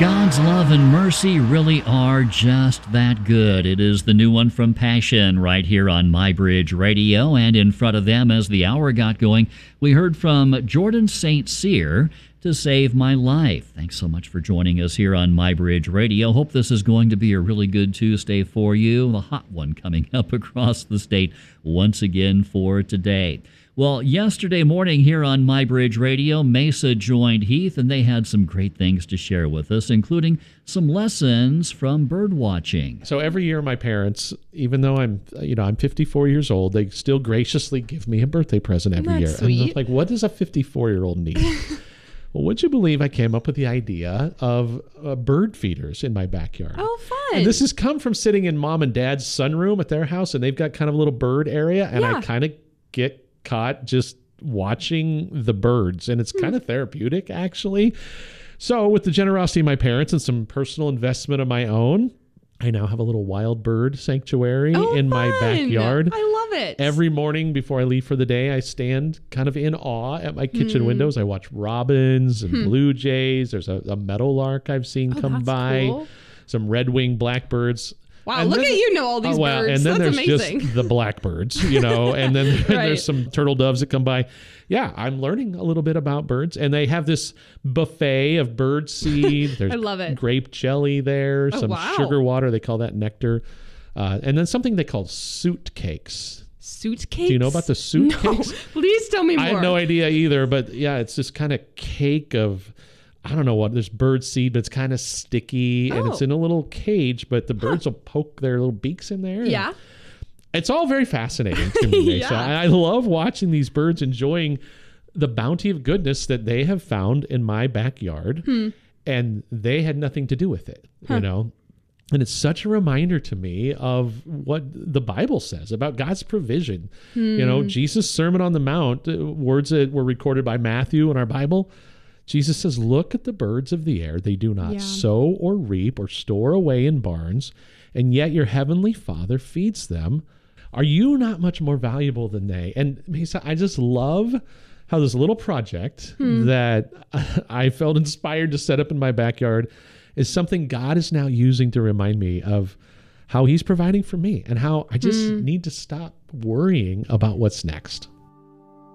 God's love and mercy really are just that good. It is the new one from Passion right here on MyBridge Radio. And in front of them, as the hour got going, we heard from Jordan St. Cyr, To Save My Life. Thanks so much for joining us here on MyBridge Radio. Hope this is going to be a really good Tuesday for you. A hot one coming up across the state once again for today. Well, yesterday morning here on MyBridge Radio, Mesa joined Heath, and they had some great things to share with us, including some lessons from bird watching. So every year my parents, even though I'm 54 years old, they still graciously give me a birthday present every year. Sweet. And I'm like, what does a 54-year-old need? Well, would you believe I came up with the idea of bird feeders in my backyard? Oh, fun. And this has come from sitting in mom and dad's sunroom at their house, and they've got kind of a little bird area, and I kind of get caught just watching the birds, and it's kind of therapeutic, actually. So with the generosity of my parents and some personal investment of my own, I now have a little wild bird sanctuary in my backyard. I love it. Every morning before I leave for the day, I stand kind of in awe at my kitchen windows. I watch robins and blue jays. There's a meadowlark I've seen come by. Cool. Some red-winged blackbirds. Wow, And look then- at you know all these birds. And then That's there's amazing. just the blackbirds, and then there's some turtle doves that come by. Yeah, I'm learning a little bit about birds, and they have this buffet of bird seed. There's I love it. grape jelly there, some wow. sugar water. They call that nectar. And then something they call suit cakes. Suit cakes? Do you know about the suit cakes? Please tell me more. I have no idea either, but yeah, it's this kind of cake of, I don't know what, there's bird seed, but it's kind of sticky, and it's in a little cage, but the birds will poke their little beaks in there. Yeah. It's all very fascinating to me. Yeah. So I love watching these birds enjoying the bounty of goodness that they have found in my backyard, and they had nothing to do with it, And it's such a reminder to me of what the Bible says about God's provision. Jesus' Sermon on the Mount, words that were recorded by Matthew in our Bible, Jesus says, look at the birds of the air. They do not sow or reap or store away in barns, and yet your heavenly Father feeds them. Are you not much more valuable than they? And Mesa, I just love how this little project that I felt inspired to set up in my backyard is something God is now using to remind me of how he's providing for me and how I just need to stop worrying about what's next.